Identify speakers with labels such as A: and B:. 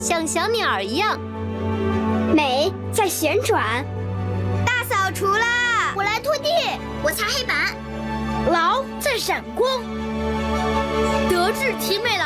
A: 像小鸟一样。
B: 美在旋转。
C: 大扫除啦！我来拖地，我擦黑板。
B: 劳在闪光。
C: 德智体美